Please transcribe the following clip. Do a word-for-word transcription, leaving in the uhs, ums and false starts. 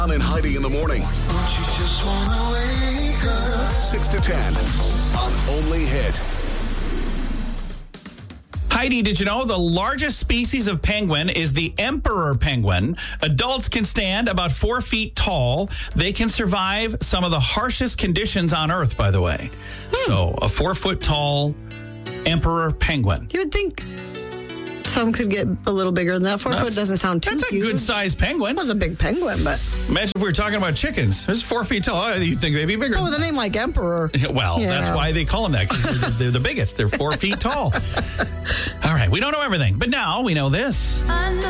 On and Heidi in the morning. Don't you just wanna wake up? six to ten on Only Hit. Heidi, did you know the largest species of penguin is the emperor penguin? Adults can stand about four feet tall. They can survive some of the harshest conditions on Earth, by the way. Hmm. So a four foot tall emperor penguin. You would think some could get a little bigger than that. Four That's- foot doesn't sound too That's a huge. good sized penguin. It was a big penguin, but Imagine if we were talking about chickens. It's four feet tall. You'd think they'd be bigger. oh, with a name like Emperor. Well, you that's know. why they call them that, because they're, they're the biggest. They're four feet tall. All right, we don't know everything, but now we know this. I know